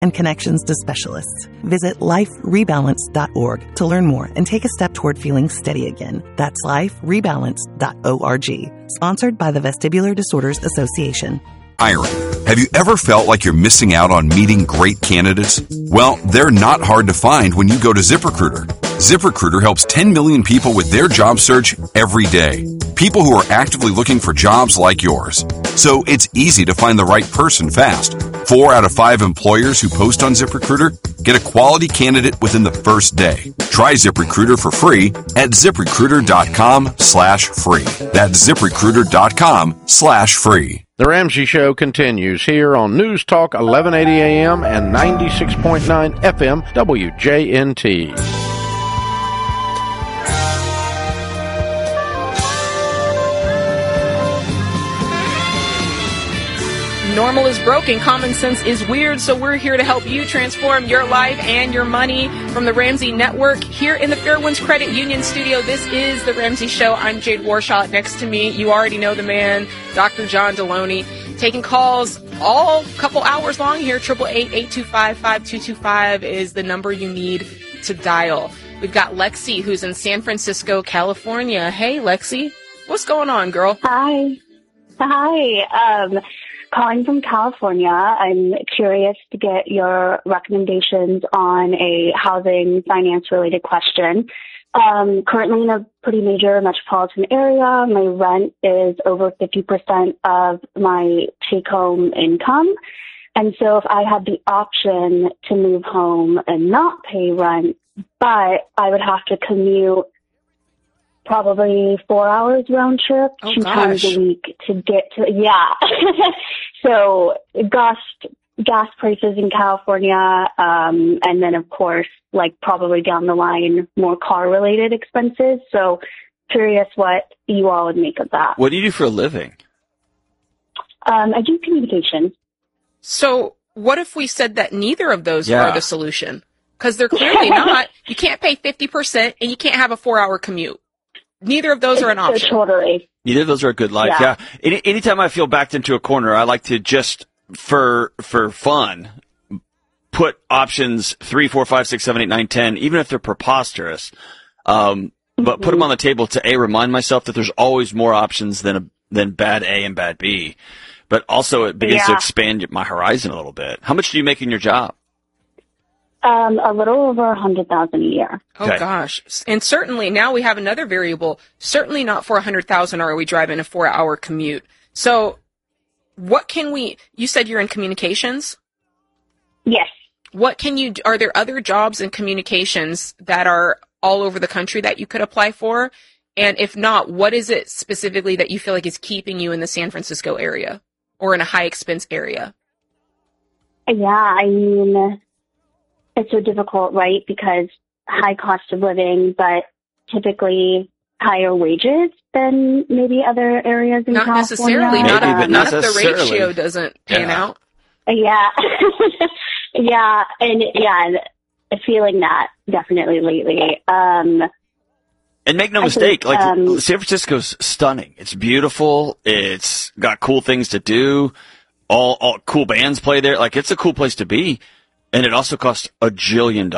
and connections to specialists. Visit liferebalance.org to learn more and take a step toward feeling steady again. That's liferebalance.org. Sponsored by the Vestibular Disorders Association. Hiring. Have you ever felt like you're missing out on meeting great candidates? Well, they're not hard to find when you go to ZipRecruiter. ZipRecruiter helps 10 million people with their job search every day. People who are actively looking for jobs like yours. So it's easy to find the right person fast. 4 out of 5 employers who post on ZipRecruiter get a quality candidate within the first day. Try ZipRecruiter for free at ZipRecruiter.com/free. That's ZipRecruiter.com/free. The Ramsey Show continues here on News Talk 1180 AM and 96.9 FM WJNT. Normal is broken, common sense is weird, so we're here to help you transform your life and your money from the Ramsey Network here in the Fairwinds Credit Union studio. This is the Ramsey Show. I'm Jade Warshaw. Next to me, you already know the man, Dr. John Deloney, taking calls all couple hours long here. 888-825-5225 is the number you need to dial. We've got Lexi, who's in San Francisco, California. Hey, Lexi, what's going on, girl? Hi. Calling from California. I'm curious to get your recommendations on a housing finance-related question. Currently in a pretty major metropolitan area, my rent is over 50% of my take-home income. And so if I had the option to move home and not pay rent, but I would have to commute probably 4 hours round trip, 2 times a week to get to, So gas prices in California, and then of course, like probably down the line, more car related expenses. So curious what you all would make of that. What do you do for a living? I do communications. So what if we said that neither of those are the solution? Because they're clearly not. You can't pay 50% and you can't have a 4-hour commute. Neither of those are an option. Totally. Neither of those are a good life. Yeah. Anytime I feel backed into a corner, I like to just, for fun, put options 3, 4, 5, 6, 7, 8, 9, 10, even if they're preposterous. But put them on the table to remind myself that there's always more options than bad A and bad B. But also it begins to expand my horizon a little bit. How much do you make in your job? A little over $100,000 a year. Oh gosh. And certainly now we have another variable. Certainly not for $100,000 are we driving a 4-hour commute. So what can you said you're in communications? Yes. What can you, are there other jobs in communications that are all over the country that you could apply for? And if not, what is it specifically that you feel like is keeping you in the San Francisco area or in a high expense area? Yeah, I mean, it's so difficult, right? Because high cost of living, but typically higher wages than maybe other areas in California. Necessarily, not if the ratio doesn't pan out. Yeah. and feeling that definitely lately. And make no mistake, San Francisco's stunning. It's beautiful. It's got cool things to do. All cool bands play there. Like, it's a cool place to be. And it also costs $1 jillion.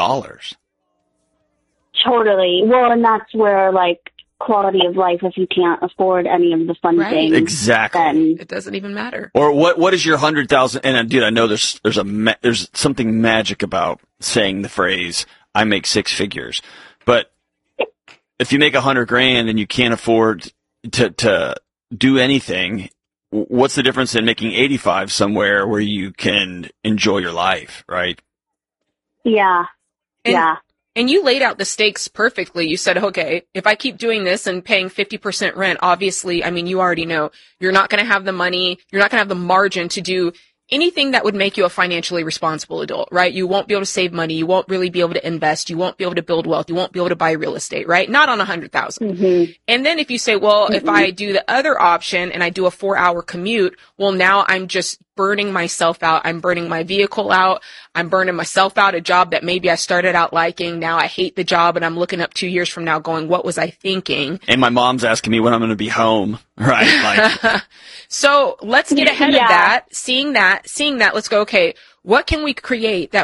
Totally. Well, and that's where, like, quality of life, if you can't afford any of the fun things. Exactly. Then it doesn't even matter. Or what is your 100,000? And dude, I know there's something magic about saying the phrase, I make 6 figures. But if you make $100,000 and you can't afford to do anything, what's the difference in making 85 somewhere where you can enjoy your life, right? Yeah. And you laid out the stakes perfectly. You said, okay, if I keep doing this and paying 50% rent, obviously, I mean, you already know you're not going to have the money, you're not going to have the margin to do anything that would make you a financially responsible adult, right? You won't be able to save money. You won't really be able to invest. You won't be able to build wealth. You won't be able to buy real estate, right? Not on 100,000. Mm-hmm. And then if you say, well, if I do the other option and I do a 4-hour commute, well, now I'm just burning myself out. I'm burning my vehicle out. I'm burning myself out, a job that maybe I started out liking. Now I hate the job, and I'm looking up 2 years from now going, what was I thinking? And my mom's asking me when I'm going to be home, right? Like, so let's get ahead of that. Seeing that, let's go, okay, what can we create that